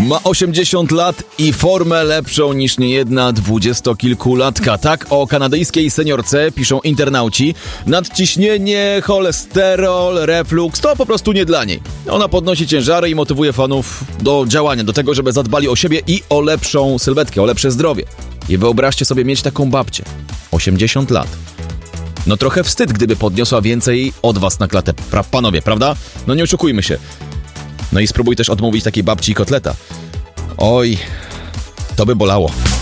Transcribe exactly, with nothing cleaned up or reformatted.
Ma osiemdziesiąt lat i formę lepszą niż niejedna dwudziestokilkulatka. Tak o kanadyjskiej seniorce piszą internauci. Nadciśnienie, cholesterol, refluks to po prostu nie dla niej. Ona podnosi ciężary i motywuje fanów do działania, do tego, żeby zadbali o siebie i o lepszą sylwetkę, o lepsze zdrowie. I wyobraźcie sobie mieć taką babcię. osiemdziesiąt lat. No trochę wstyd, gdyby podniosła więcej od was na klatę. Pra- panowie, prawda? No nie oszukujmy się. No i spróbuj też odmówić takiej babci kotleta. Oj, to by bolało.